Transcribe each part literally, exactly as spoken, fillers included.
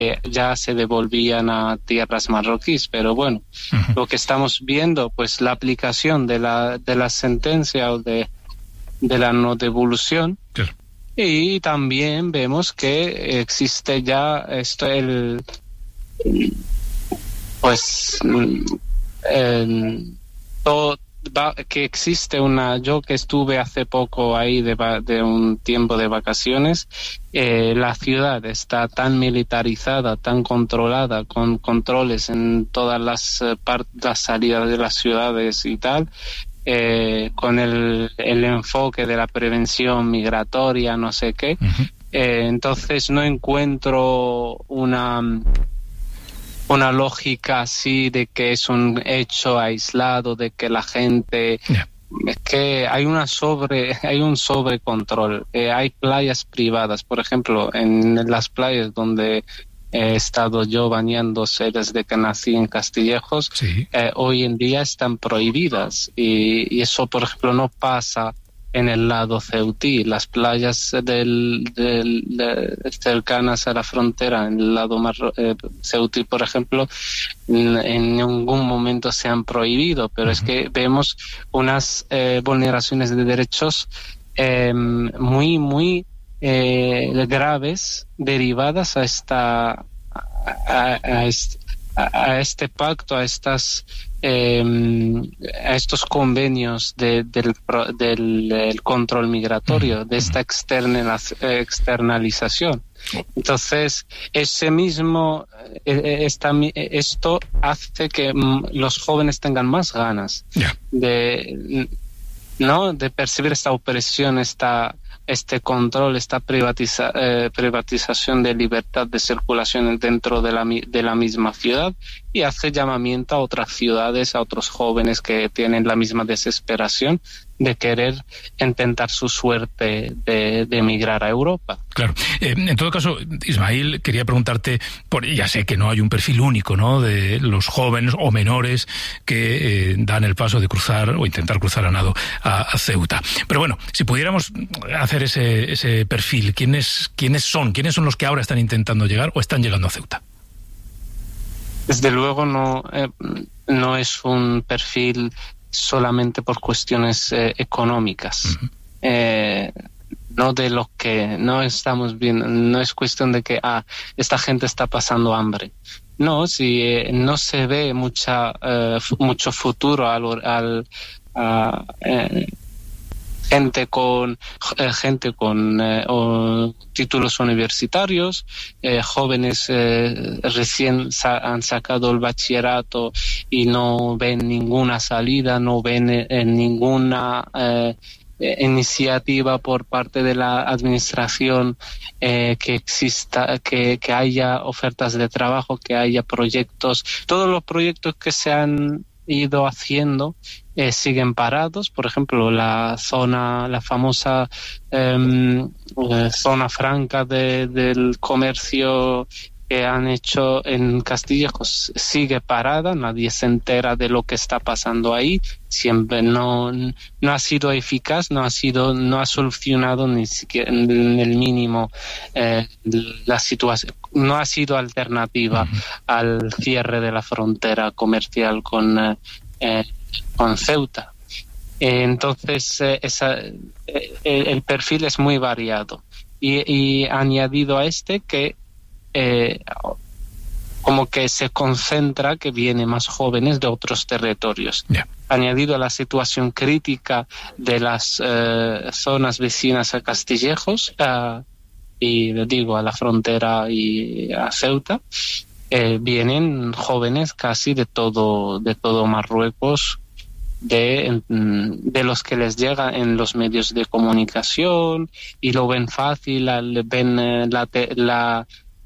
ya se devolvían a tierras marroquíes. Pero bueno, uh-huh. lo que estamos viendo, pues la aplicación de la de la sentencia o de, de la no devolución. Claro. Y también vemos que existe ya esto, el pues el, todo, que existe una, yo que estuve hace poco ahí de, de un tiempo de vacaciones, eh, la ciudad está tan militarizada, tan controlada, con controles en todas las, eh, part, las salidas de las ciudades y tal, eh, con el, el enfoque de la prevención migratoria, no sé qué. Uh-huh. eh, entonces no encuentro una una lógica así de que es un hecho aislado, de que la gente, yeah. es que hay una sobre, hay un sobrecontrol. Eh, hay playas privadas, por ejemplo, en las playas donde he estado yo bañándose desde que nací en Castillejos, sí. eh, hoy en día están prohibidas y, y eso, por ejemplo, no pasa en el lado ceutí. Las playas del, del, de, cercanas a la frontera, en el lado marro, eh, ceutí, por ejemplo, en, en ningún momento se han prohibido, pero uh-huh. es que vemos unas eh, vulneraciones de derechos eh, muy, muy eh, graves derivadas a esta a, a, a, este, a, a este pacto, a estas Eh, a estos convenios de, del, del, del control migratorio, de esta externalización. Entonces, ese mismo, esta, esto hace que los jóvenes tengan más ganas yeah. de, ¿no? de percibir esta opresión, esta este control, esta privatiza, eh, privatización de libertad de circulación dentro de la, de la misma ciudad, y hace llamamiento a otras ciudades, a otros jóvenes que tienen la misma desesperación de querer intentar su suerte de, de emigrar a Europa. Claro. Eh, en todo caso, Ismail, quería preguntarte, por, ya sé que no hay un perfil único, ¿no?, de los jóvenes o menores que eh, dan el paso de cruzar o intentar cruzar a nado a, a Ceuta. Pero bueno, si pudiéramos hacer ese, ese perfil, ¿quiénes, quiénes son? ¿Quiénes son los que ahora están intentando llegar o están llegando a Ceuta? Desde luego no, eh, no es un perfil solamente por cuestiones eh, económicas. Uh-huh. Eh, no de lo que no estamos viendo, no es cuestión de que ah, esta gente está pasando hambre. No, si eh, no se ve mucha eh, f- mucho futuro al, al a, eh, gente con eh, gente con eh, o, títulos universitarios, eh, jóvenes eh, recién sa- han sacado el bachillerato y no ven ninguna salida, no ven eh, ninguna eh, iniciativa por parte de la administración, eh, que exista, que, que haya ofertas de trabajo, que haya proyectos. Todos los proyectos que se han ido haciendo eh, siguen parados. Por ejemplo, la zona, la famosa eh, zona franca de, del comercio que han hecho en Castillejos sigue parada, nadie se entera de lo que está pasando ahí, siempre no, no ha sido eficaz, no ha sido, no ha solucionado ni siquiera en el mínimo eh, la situación, no ha sido alternativa uh-huh. al cierre de la frontera comercial con, eh, con Ceuta. Eh, entonces, eh, esa, eh, el perfil es muy variado. Y, y añadido a este que Eh, como que se concentra que vienen más jóvenes de otros territorios. Yeah. Añadido a la situación crítica de las eh, zonas vecinas a Castillejos uh, y digo a la frontera y a Ceuta, eh, vienen jóvenes casi de todo de todo Marruecos, de, de los que les llega en los medios de comunicación y lo ven fácil, ven eh, la, la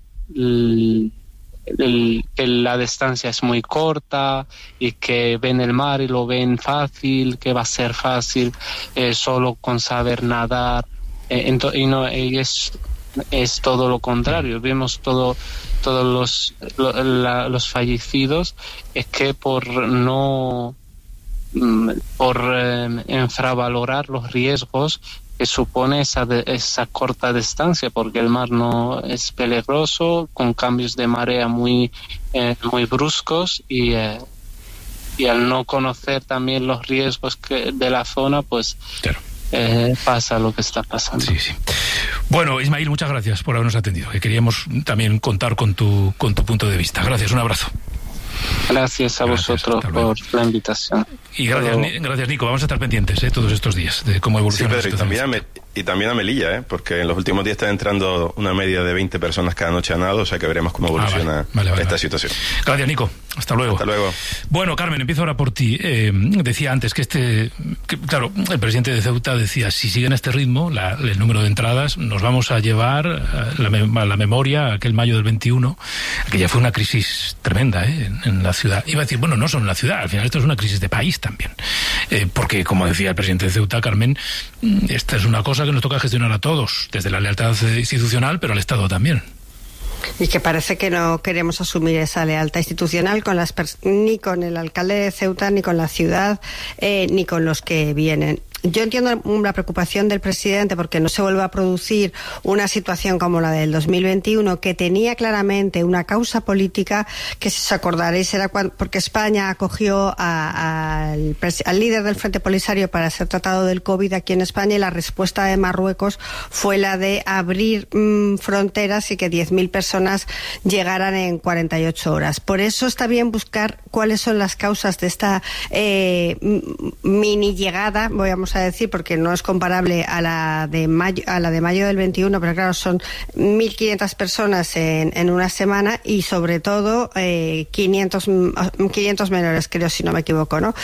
El, el, el, la distancia es muy corta y que ven el mar y lo ven fácil, que va a ser fácil eh, solo con saber nadar, eh, ento, y no y es es todo lo contrario. Vemos todo todos los lo, la, los fallecidos es que por no por eh, infravalorar los riesgos que supone esa, de, esa corta distancia, porque el mar no es peligroso, con cambios de marea muy, eh, muy bruscos, y, eh, y al no conocer también los riesgos que, de la zona, pues claro. eh, pasa lo que está pasando. Sí, sí. Bueno, Ismail, muchas gracias por habernos atendido, que queríamos también contar con tu, con tu punto de vista. Gracias, un abrazo. Gracias a gracias, vosotros por la invitación. Y gracias, Pero... gracias Nico. Vamos a estar pendientes ¿eh? todos estos días de cómo evoluciona sí, la situación. Y también a Melilla, ¿eh? porque en los últimos días están entrando una media de veinte personas cada noche a nado, o sea que veremos cómo evoluciona ah, vale, vale, vale, esta vale. situación. Gracias, Nico. Hasta luego. Hasta luego. Bueno, Carmen, empiezo ahora por ti. Eh, decía antes que este, que, claro, el presidente de Ceuta decía, si siguen este ritmo, la, el número de entradas, nos vamos a llevar a la, a la memoria aquel mayo del veintiuno, que ya fue una crisis tremenda ¿eh? en, en la ciudad. Iba a decir, bueno, no solo en la ciudad, al final esto es una crisis de país también. Eh, porque, como decía el presidente de Ceuta, Carmen, esta es una cosa que nos toca gestionar a todos, desde la lealtad institucional, pero al Estado también. Y que parece que no queremos asumir esa lealtad institucional con las ni con el alcalde de Ceuta, ni con la ciudad, eh, ni con los que vienen. Yo entiendo la preocupación del presidente porque no se vuelva a producir una situación como la del dos mil veintiuno, que tenía claramente una causa política, que si os acordaréis era cuando, porque España acogió a, a, al, al líder del Frente Polisario para ser tratado del COVID aquí en España, y la respuesta de Marruecos fue la de abrir mmm, fronteras y que diez mil personas llegaran en cuarenta y ocho horas. Por eso está bien buscar cuáles son las causas de esta eh, mini llegada, voy a a decir, porque no es comparable a la de mayo, a la de mayo del veintiuno, pero claro, son mil quinientas personas en, en una semana, y sobre todo eh, quinientos, quinientos menores, creo, si no me equivoco, ¿no?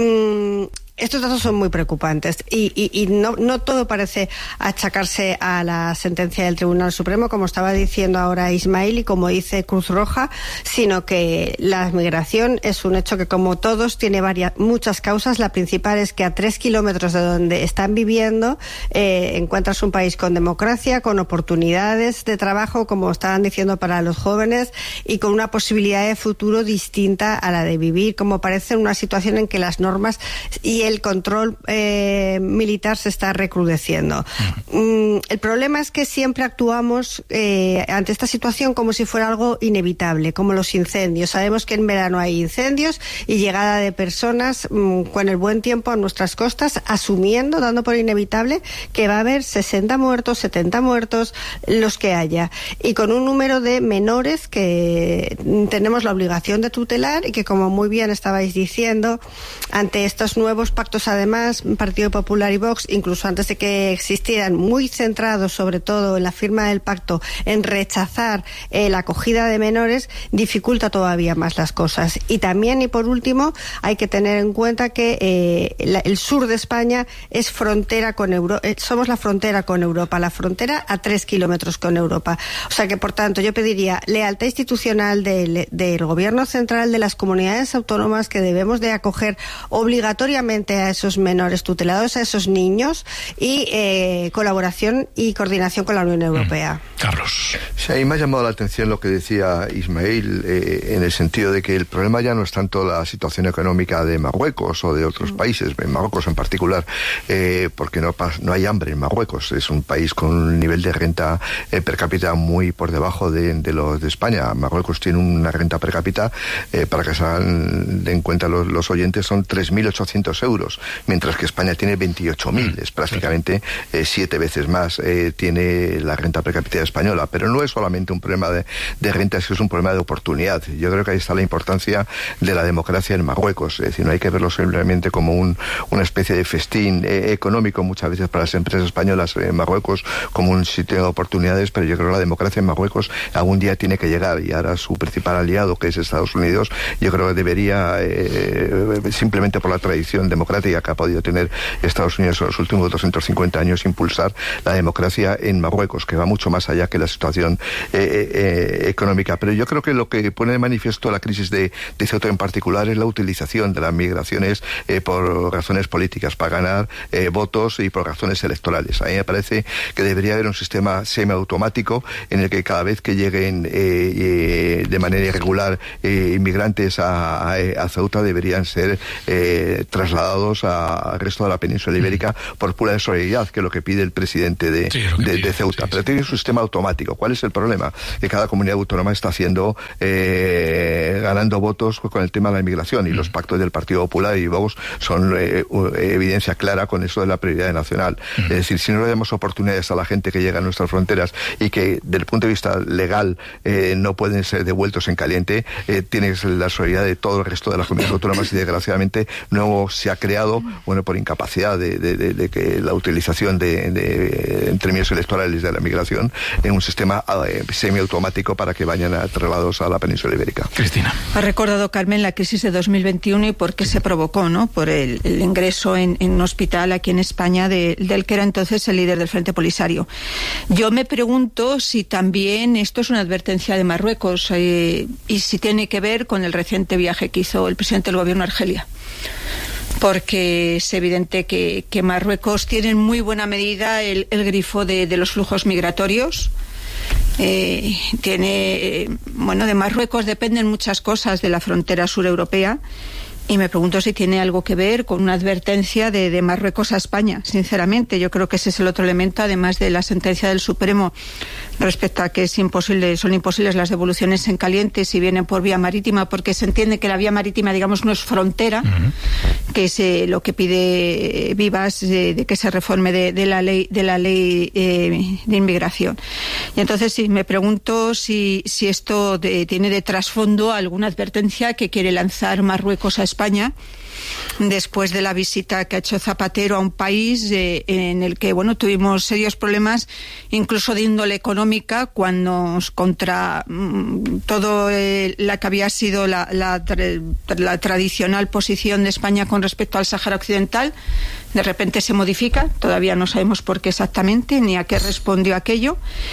Mm, Estos datos son muy preocupantes y, y, y no, no todo parece achacarse a la sentencia del Tribunal Supremo, como estaba diciendo ahora Ismail y como dice Cruz Roja, sino que la migración es un hecho que, como todos, tiene varias, muchas causas. La principal es que a tres kilómetros de donde están viviendo eh, encuentras un país con democracia, con oportunidades de trabajo, como estaban diciendo, para los jóvenes, y con una posibilidad de futuro distinta a la de vivir, como parece, en una situación en que las normas y el control eh, militar se está recrudeciendo. Uh-huh. Mm, el problema es que siempre actuamos eh, ante esta situación como si fuera algo inevitable, como los incendios. Sabemos que en verano hay incendios y llegada de personas mm, con el buen tiempo a nuestras costas, asumiendo, dando por inevitable que va a haber sesenta muertos, setenta muertos, los que haya, y con un número de menores que tenemos la obligación de tutelar, y que, como muy bien estabais diciendo, ante estos nuevos pactos, además, Partido Popular y Vox, incluso antes de que existieran, muy centrados sobre todo en la firma del pacto, en rechazar eh, la acogida de menores, dificulta todavía más las cosas. Y también, y por último, hay que tener en cuenta que eh, la, el sur de España es frontera con Europa, eh, somos la frontera con Europa, la frontera a tres kilómetros con Europa. O sea que, por tanto, yo pediría lealtad institucional del, del Gobierno central, de las comunidades autónomas, que debemos de acoger obligatoriamente a esos menores tutelados, a esos niños, y eh, colaboración y coordinación con la Unión Europea. Mm. Carlos. Sí, a mí me ha llamado la atención lo que decía Ismail, eh, en el sentido de que el problema ya no es tanto la situación económica de Marruecos o de otros mm. países, en Marruecos en particular, eh, porque no, no hay hambre en Marruecos. Es un país con un nivel de renta eh, per cápita muy por debajo de, de los de España. Marruecos tiene una renta per cápita, eh, para que se hagan en cuenta los, los oyentes, son tres mil ochocientos euros, mientras que España tiene veintiocho mil, es prácticamente eh, siete veces más eh, tiene la renta per cápita española. Pero no es solamente un problema de, de renta, es que es un problema de oportunidad. Yo creo que ahí está la importancia de la democracia en Marruecos. Es decir, no hay que verlo simplemente como un, una especie de festín eh, económico muchas veces para las empresas españolas en Marruecos, como un sitio de oportunidades, pero yo creo que la democracia en Marruecos algún día tiene que llegar, y ahora su principal aliado, que es Estados Unidos, yo creo que debería, eh, simplemente por la tradición democrática que ha podido tener Estados Unidos en los últimos doscientos cincuenta años, impulsar la democracia en Marruecos, que va mucho más allá que la situación eh, eh, económica. Pero yo creo que lo que pone de manifiesto la crisis de, de Ceuta en particular es la utilización de las migraciones eh, por razones políticas, para ganar eh, votos y por razones electorales. A mí me parece que debería haber un sistema semiautomático en el que cada vez que lleguen eh, eh, de manera irregular eh, inmigrantes a, a, a Ceuta deberían ser eh, trasladados al resto de la península ibérica por pura solidaridad, que es lo que pide el presidente de, sí, de, pide, de Ceuta. Sí, Pero sí. tiene un sistema automático. ¿Cuál es el problema? Que cada comunidad autónoma está haciendo, eh, ganando votos con el tema de la inmigración, y mm. los pactos del Partido Popular y Vox son eh, evidencia clara con eso de la prioridad nacional. Mm. Es decir, si no le damos oportunidades a la gente que llega a nuestras fronteras y que desde el punto de vista legal eh, no pueden ser devueltos en caliente, eh, tiene que ser la solidaridad de todo el resto de las comunidades autónomas, y desgraciadamente no se ha creado, bueno, por incapacidad de, de, de, de que la utilización de, de, en términos electorales de la migración, en un sistema eh, semiautomático para que vayan a, trasladados a la península ibérica. Cristina. Ha recordado, Carmen, la crisis de dos mil veintiuno y por qué se provocó, ¿no? Por el, el ingreso en, en un hospital aquí en España de, del que era entonces el líder del Frente Polisario. Yo me pregunto si también esto es una advertencia de Marruecos eh, y si tiene que ver con el reciente viaje que hizo el presidente del gobierno a Argelia. Porque es evidente que, que Marruecos tiene en muy buena medida el, el grifo de, de los flujos migratorios. Eh, tiene, eh, bueno, de Marruecos dependen muchas cosas de la frontera sureuropea. Y me pregunto si tiene algo que ver con una advertencia de, de Marruecos a España, sinceramente. Yo creo que ese es el otro elemento, además de la sentencia del Supremo respecto a que es imposible, son imposibles las devoluciones en caliente si vienen por vía marítima, porque se entiende que la vía marítima, digamos, no es frontera, uh-huh. que es eh, lo que pide Vivas, eh, de que se reforme de, de la ley de la ley eh, de inmigración. Y entonces sí, me pregunto si, si esto de, tiene de trasfondo alguna advertencia que quiere lanzar Marruecos a España. España, después de la visita que ha hecho Zapatero a un país eh, en el que, bueno, tuvimos serios problemas, incluso de índole económica, cuando contra mm, todo eh, la que había sido la, la, la tradicional posición de España con respecto al Sáhara Occidental, de repente se modifica, todavía no sabemos por qué exactamente, ni a qué respondió aquello,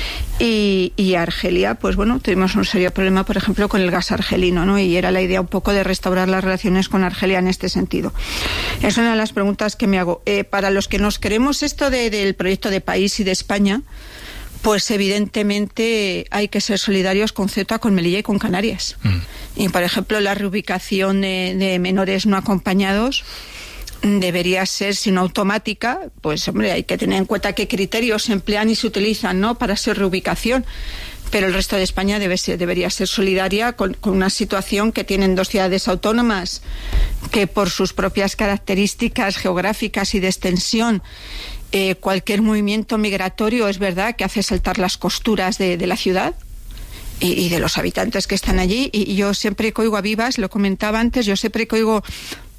y, y Argelia, pues bueno, tuvimos un serio problema, por ejemplo, con el gas argelino, ¿no? Y era la idea un poco de restaurar las relaciones con Argelia en este sentido. Es una de las preguntas que me hago. Eh, para los que nos queremos esto de, del proyecto de país y de España, pues evidentemente hay que ser solidarios con Ceuta, con Melilla y con Canarias. Mm. Y, por ejemplo, la reubicación de, de menores no acompañados debería ser, si no automática, pues hombre, hay que tener en cuenta qué criterios se emplean y se utilizan, ¿no?, para su reubicación. Pero el resto de España debe ser, debería ser solidaria con, con una situación que tienen dos ciudades autónomas que, por sus propias características geográficas y de extensión, eh, cualquier movimiento migratorio es verdad que hace saltar las costuras de, de la ciudad y, y de los habitantes que están allí. Y, y yo siempre que oigo a Vivas, lo comentaba antes, yo siempre que oigo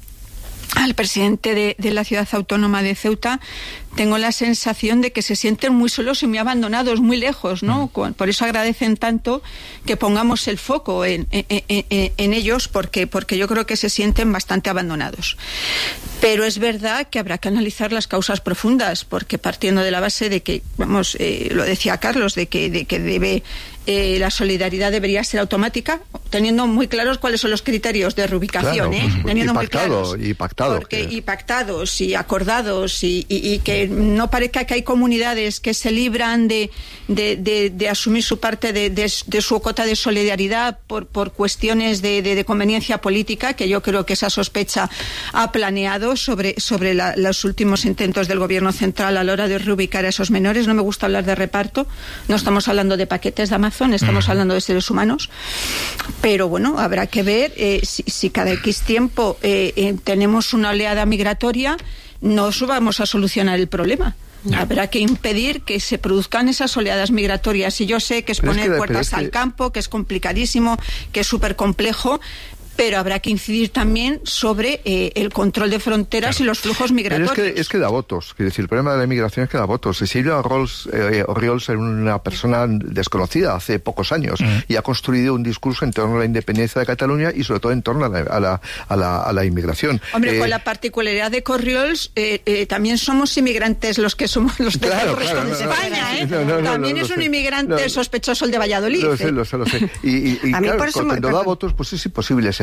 al presidente de, de la ciudad autónoma de Ceuta, tengo la sensación de que se sienten muy solos y muy abandonados, muy lejos, ¿no? Mm. Por eso agradecen tanto que pongamos el foco en, en, en, en ellos, porque, porque yo creo que se sienten bastante abandonados. Pero es verdad que habrá que analizar las causas profundas, porque partiendo de la base de que, vamos, eh, lo decía Carlos, de que, de que debe eh, la solidaridad debería ser automática, teniendo muy claros cuáles son los criterios de reubicación, claro, ¿eh? Pues, teniendo y muy pactado, claros. Y pactado. Porque, y pactados, y acordados, y, y, y que no parezca que hay comunidades que se libran de, de, de, de asumir su parte de, de, de su cota de solidaridad por, por cuestiones de, de, de conveniencia política, que yo creo que esa sospecha ha planeado sobre, sobre la, los últimos intentos del gobierno central a la hora de reubicar a esos menores. No me gusta hablar de reparto, no estamos hablando de paquetes de Amazon, estamos hablando de seres humanos, pero bueno, habrá que ver eh, si, si cada X tiempo eh, eh, tenemos una oleada migratoria, no vamos a solucionar el problema. No. Habrá que impedir que se produzcan esas oleadas migratorias. Y yo sé que es pero poner es que, puertas al que... campo, que es complicadísimo, que es súper complejo, pero habrá que incidir también sobre eh, el control de fronteras, claro, y los flujos migratorios. Pero es que, es que da votos. Quiero decir, el problema de la inmigración es que da votos. Cecilia Orriols, eh, Orriols era una persona desconocida hace pocos años, mm. y ha construido un discurso en torno a la independencia de Cataluña y sobre todo en torno a la, a la, a la, a la inmigración. Hombre, eh, con la particularidad de Orriols, eh, eh, también somos inmigrantes los que somos los de claro, el resto claro, de no, España, no, ¿eh? No, no, no, también no, es no un sé, inmigrante no, sospechoso el de Valladolid. Lo sé, ¿eh? lo sé, lo sé. Y, y, y claro, cuando da votos, pues es imposible ese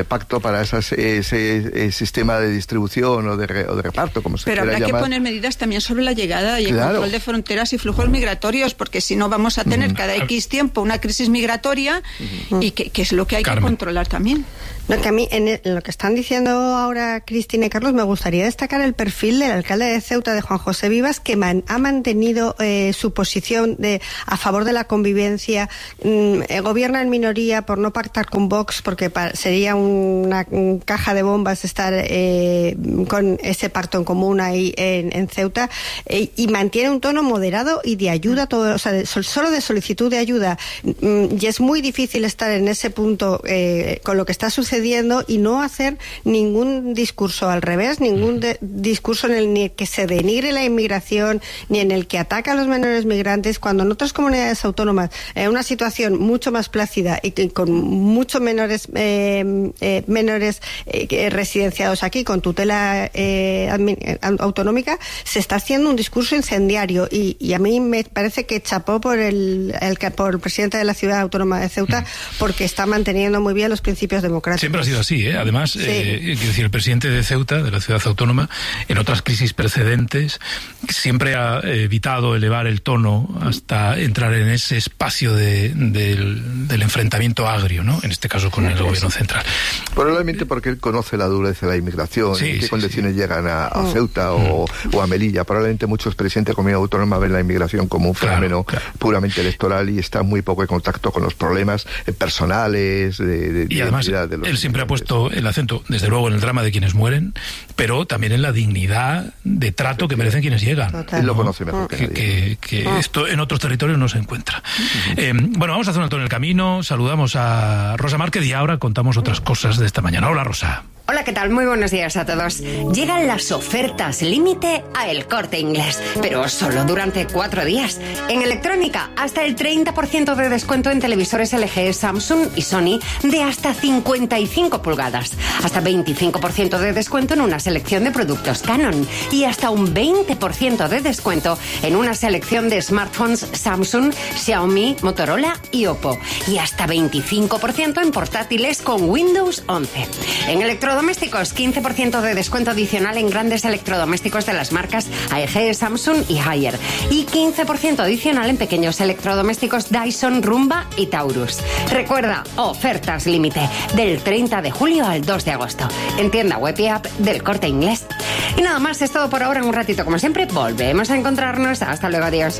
pacto para esas, ese, ese sistema de distribución o de, re, o de reparto, como se Pero quiera habrá llamar. que poner medidas también sobre la llegada y el Claro. control de fronteras y flujos migratorios, porque si no vamos a tener Mm. cada X tiempo una crisis migratoria uh-huh. y que, que es lo que hay Carmen. que controlar también. No, que a mí, en, el, en lo que están diciendo ahora Cristina y Carlos, me gustaría destacar el perfil del alcalde de Ceuta, de Juan José Vivas, que man, ha mantenido eh, su posición de a favor de la convivencia. Mm, eh, gobierna en minoría por no pactar con Vox, porque pa, sería una un caja de bombas estar eh, con ese pacto en común ahí en, en Ceuta, eh, y mantiene un tono moderado y de ayuda, todo, o sea, de, solo de solicitud de ayuda. Mm, y es muy difícil estar en ese punto eh, con lo que está sucediendo y no hacer ningún discurso al revés, ningún de, discurso en el ni que se denigre la inmigración, ni en el que ataca a los menores migrantes, cuando en otras comunidades autónomas, en una situación mucho más plácida y, y con muchos menores eh, eh, menores eh, residenciados aquí, con tutela eh, autonómica, se está haciendo un discurso incendiario y, y a mí me parece que chapó por el, el, por el presidente de la ciudad autónoma de Ceuta, porque está manteniendo muy bien los principios democráticos. Siempre ha sido así, ¿eh? Además, sí. eh, quiero decir, el presidente de Ceuta, de la ciudad autónoma, en otras crisis precedentes, siempre ha evitado elevar el tono hasta entrar en ese espacio de, del, del enfrentamiento agrio, ¿no? En este caso con el gobierno central. Probablemente porque él conoce la dureza de la inmigración, sí, en qué sí, condiciones sí. llegan a, a Ceuta mm. o, o a Melilla. Probablemente muchos presidentes de comunidad autónoma ven la inmigración como un fenómeno claro, claro. puramente electoral y está muy poco en contacto con los problemas personales de, de, y además de los él siempre ha puesto el acento, desde luego, en el drama de quienes mueren, pero también en la dignidad de trato que merecen quienes llegan. Total. Él lo conoce mejor que, que, que, que ah. esto en otros territorios no se encuentra. Uh-huh. Eh, bueno, vamos a hacer un alto en el camino. Saludamos a Rosa Márquez y ahora contamos otras cosas de esta mañana. Hola, Rosa. Hola, ¿qué tal? Muy buenos días a todos. Llegan las ofertas límite a El Corte Inglés, pero solo durante cuatro días. En electrónica, hasta el treinta por ciento de descuento en televisores L G, Samsung y Sony de hasta cincuenta y cinco pulgadas. Hasta veinticinco por ciento de descuento en una selección de productos Canon. Y hasta un veinte por ciento de descuento en una selección de smartphones Samsung, Xiaomi, Motorola y Oppo. Y hasta veinticinco por ciento en portátiles con Windows once. En electrónica, Electrodomésticos, quince por ciento de descuento adicional en grandes electrodomésticos de las marcas A E G, Samsung y Haier. Y quince por ciento adicional en pequeños electrodomésticos Dyson, Rumba y Taurus. Recuerda, ofertas límite del treinta de julio al dos de agosto. En tienda web y app del Corte Inglés. Y nada más, es todo por ahora. En un ratito, como siempre, volvemos a encontrarnos. Hasta luego, adiós.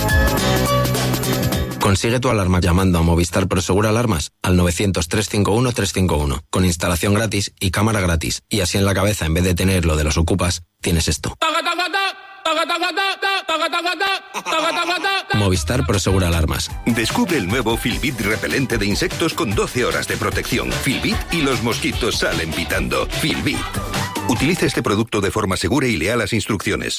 Consigue tu alarma llamando a Movistar Prosegur Alarmas al novecientos, trescientos cincuenta y uno, trescientos cincuenta y uno, con instalación gratis y cámara gratis. Y así en la cabeza, en vez de tener lo de los ocupas, tienes esto. Movistar Prosegur Alarmas. Descubre el nuevo Filbit repelente de insectos con doce horas de protección. Filbit y los mosquitos salen pitando. Filbit. Utiliza este producto de forma segura y lea las instrucciones.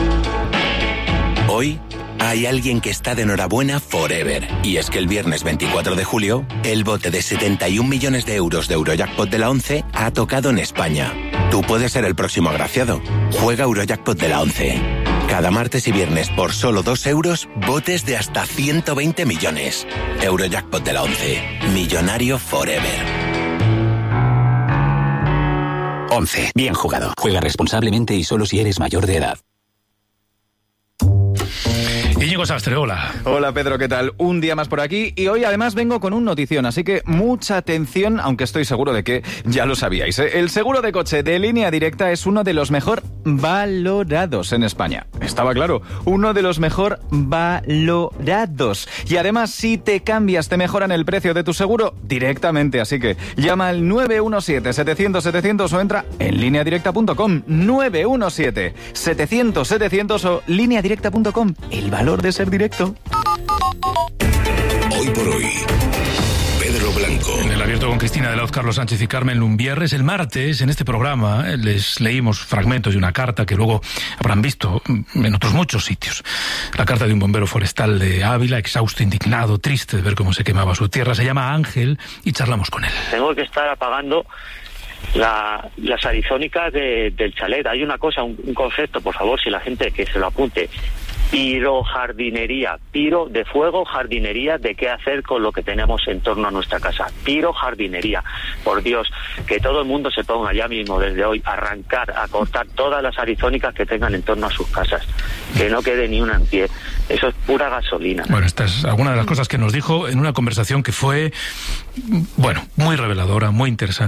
Hoy hay alguien que está de enhorabuena forever. Y es que el viernes veinticuatro de julio, el bote de setenta y un millones de euros de Eurojackpot de la ONCE ha tocado en España. Tú puedes ser el próximo agraciado. Juega Eurojackpot de la ONCE. Cada martes y viernes por solo dos euros, botes de hasta ciento veinte millones. Eurojackpot de la ONCE. Millonario forever. ONCE. Bien jugado. Juega responsablemente y solo si eres mayor de edad. Íñigo Sastre, hola. Hola Pedro, ¿qué tal? Un día más por aquí y hoy además vengo con un notición, así que mucha atención, aunque estoy seguro de que ya lo sabíais, ¿eh? El seguro de coche de Línea Directa es uno de los mejor valorados en España. Estaba claro, uno de los mejor valorados. Y además, si te cambias, te mejoran el precio de tu seguro directamente, así que llama al nueve uno siete, setecientos, setecientos o entra en línea directa punto com. nueve uno siete, setecientos, setecientos o línea directa punto com. El valor de ser directo. Hoy por hoy, Pedro Blanco. En el abierto con Cristina de la Hoz, Carlos Sánchez y Carmen Lumbierres, el martes, en este programa, les leímos fragmentos de una carta que luego habrán visto en otros muchos sitios. La carta de un bombero forestal de Ávila, exhausto, indignado, triste de ver cómo se quemaba su tierra. Se llama Ángel y charlamos con él. Tengo que estar apagando la, las arizónicas de, del chalet. Hay una cosa, un, un concepto, por favor, si la gente que se lo apunte. Pirojardinería, piro de fuego, jardinería de qué hacer con lo que tenemos en torno a nuestra casa. Pirojardinería, por Dios, que todo el mundo se ponga ya mismo desde hoy a arrancar, a cortar todas las arizónicas que tengan en torno a sus casas, que no quede ni una en pie. Eso es pura gasolina. Bueno, esta es alguna de las cosas que nos dijo en una conversación que fue, bueno, muy reveladora, muy interesante.